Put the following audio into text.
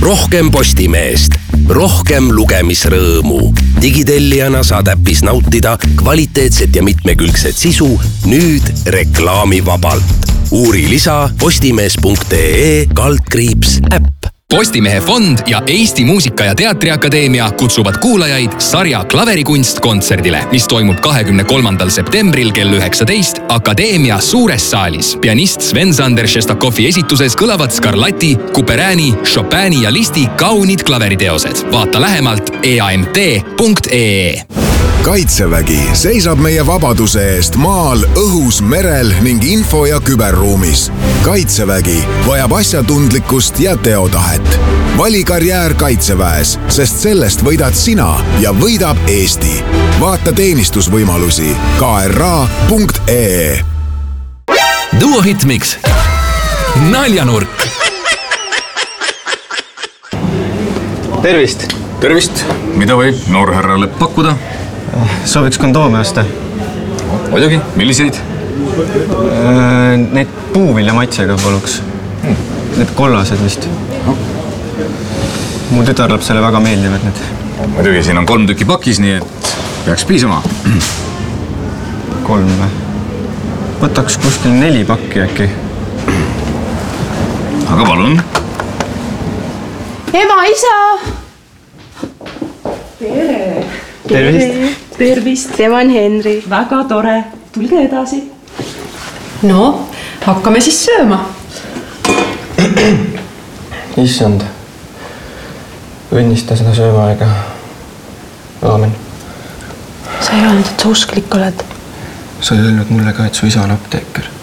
Rohkem Postimeest, rohkem lugemisrõõmu. Digitellijana saad äpis nautida kvaliteetset ja mitmekülgset sisu nüüd reklaamivabalt. Uuri lisa postimees.ee/äpp. Postimehe fond ja Eesti Muusika- ja Teatriakadeemia kutsuvad kuulajaid sarja Klaverikunst kontserdile, mis toimub 23. septembril kell 19 Akadeemia suures saalis. Pianist Sven-Sander Šestakovi esituses kõlavad Scarlatti, Couperini, Chopini ja Listi kaunid klaveriteosed. Vaata lähemalt eamt.ee. Kaitsevägi seisab meie vabaduse eest maal, õhus, merel ning info- ja küberruumis. Kaitsevägi vajab asjatundlikkust ja teotahet. Vali karjäär Kaitseväes, sest sellest võidad sina ja võidab Eesti. Vaata teenistusvõimalusi kra.ee. Duo Hitmix. Naljanurk. Tervist! Tervist! Mida võib noorherrale pakkuda? Sooviks kondoome osta. Muidugi, milliseid? Need puuvilja maitsega paluks. Need kollased vist. Mu tütarlap selle väga meeldivad need. Muidugi, siin on 3 tükki pakis, nii et peaks piisama. 3 või? Võtaks kuskil 4 pakki äkki. Aga palun. Ema, isa! Tere! Tervist! Tervist! Tema on Henri. Väga tore. Tulge edasi. No, hakkame siis sööma. Issand. Õnnista seda söömaaega. Aamen. Sa ei öelnud, et sa usklik oled. Sa ei öelnud mulle ka, et su isa on apteeker.